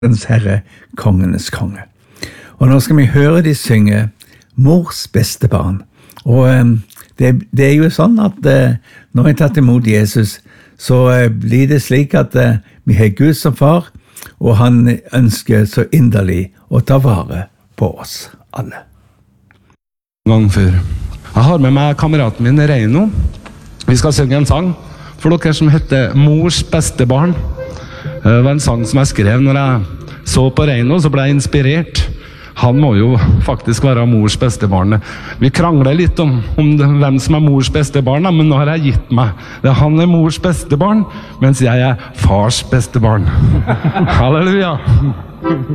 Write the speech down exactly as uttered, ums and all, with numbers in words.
Herrens Herre, kongenes konge. Og nå skal vi høre de synge Mors beste barn. Og eh, det, det er jo sånn at eh, når vi har tatt imot Jesus, så eh, blir det slik at eh, vi har Gud som far, og han ønsker så inderlig å ta vare på oss alle. En gang før. Jeg har med meg kameraten min Reino. Vi skal synge en sang for dere som heter Mors beste barn. Det var en sang som jeg skrev når jeg så på Reino, så ble jeg inspirert. Han må jo faktisk være mors beste barn. Vi krangler litt om, om det, hvem som er mors beste barn, men nå har jeg gitt meg. Det, han er mors beste barn, mens jeg er fars beste barn. Halleluja!